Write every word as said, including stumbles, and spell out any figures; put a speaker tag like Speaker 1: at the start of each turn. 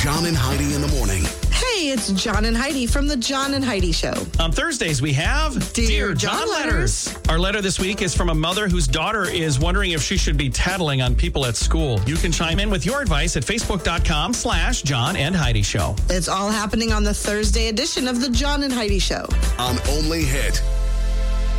Speaker 1: John and Heidi in the morning.
Speaker 2: Hey, it's John and Heidi from the John and Heidi Show.
Speaker 3: On Thursdays, we have
Speaker 2: Dear,
Speaker 3: Dear
Speaker 2: John,
Speaker 3: John
Speaker 2: letters.
Speaker 3: letters. Our letter this week is from a mother whose daughter is wondering if she should be tattling on people at school. You can chime in with your advice at facebook.com slash John and Heidi Show.
Speaker 2: It's all happening on the Thursday edition of the John and Heidi Show.
Speaker 1: On Only Hit